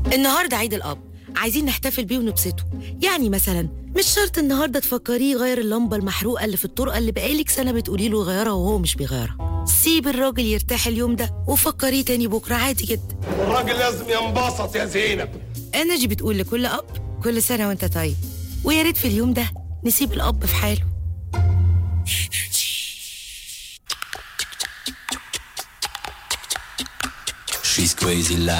النهاردة عيد الأب، عايزين نحتفل بيه ونبسطه. يعني مثلا مش شرط النهاردة تفكريه يغير اللمبة المحروقة اللي في الطرقة اللي بقالك سنة بتقولي له يغيرها وهو مش بيغيرها. سيب الراجل يرتاح اليوم ده وفكريه تاني بكرة عادي جدا. الراجل لازم ينبسط يا زينب. انرجي بتقول لكل أب كل سنة وانت طيب، ويا ريت في اليوم ده نسيب الأب في حاله. She's crazy like